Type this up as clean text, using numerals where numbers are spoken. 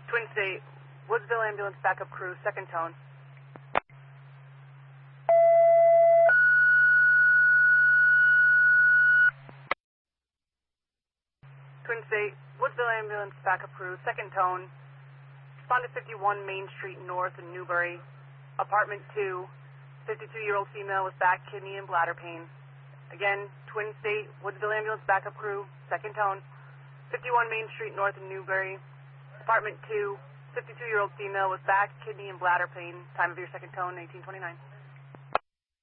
Twin State, Woodsville Ambulance Backup Crew, second tone. Twin State, Woodsville Ambulance Backup Crew, second tone. Respond to 51 Main Street North in Newbury. Apartment 2, 52-year-old female with back, kidney, and bladder pain. Again, Twin State, Woodsville Ambulance Backup Crew, second tone. 51 Main Street North in Newbury. Apartment 2, 52-year-old female with back, kidney, and bladder pain. Time of your second tone, 1829.